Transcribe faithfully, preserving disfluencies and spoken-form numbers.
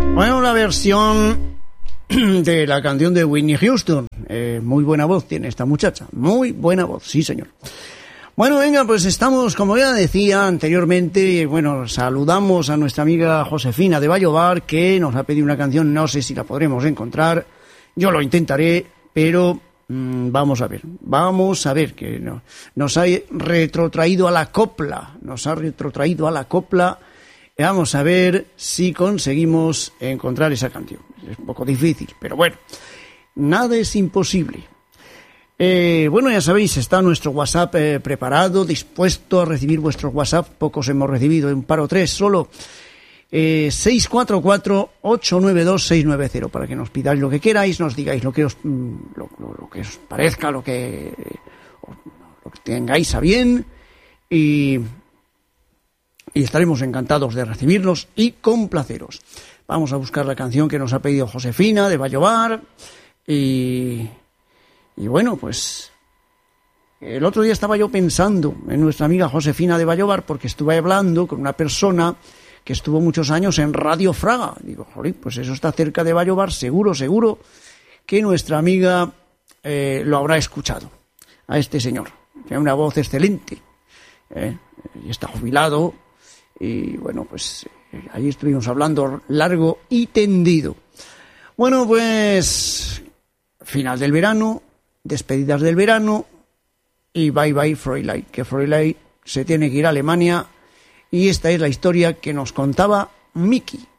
Bueno, la versión de la canción de Whitney Houston. Eh, muy buena voz tiene esta muchacha. Muy buena voz, sí señor. Bueno, venga, pues estamos, como ya decía anteriormente, bueno, saludamos a nuestra amiga Josefina de Vallobar, que nos ha pedido una canción, no sé si la podremos encontrar, yo lo intentaré, pero mmm, vamos a ver, vamos a ver, que no, nos ha retrotraído a la copla, nos ha retrotraído a la copla. Vamos a ver si conseguimos encontrar esa canción. Es un poco difícil, pero bueno, nada es imposible. Eh, bueno, ya sabéis, está nuestro WhatsApp eh, preparado, dispuesto a recibir vuestros WhatsApp. Pocos hemos recibido, un par o tres solo. Eh, seis cuatro cuatro, ocho nueve dos, seis nueve cero, para que nos pidáis lo que queráis, nos digáis lo que os, lo, lo, lo que os parezca, lo que, lo que tengáis a bien, y... y estaremos encantados de recibirlos y complaceros. Vamos a buscar la canción que nos ha pedido Josefina de Vallobar. Y, y bueno, pues el otro día estaba yo pensando en nuestra amiga Josefina de Vallobar, porque estuve hablando con una persona que estuvo muchos años en Radio Fraga. Digo, joder, pues eso está cerca de Vallobar, seguro, seguro que nuestra amiga eh, lo habrá escuchado. A este señor, tiene una voz excelente, eh, y está jubilado. Y bueno, pues eh, ahí estuvimos hablando largo y tendido. Bueno, pues final del verano, despedidas del verano y bye bye Fräulein, que Fräulein se tiene que ir a Alemania, y esta es la historia que nos contaba Miki.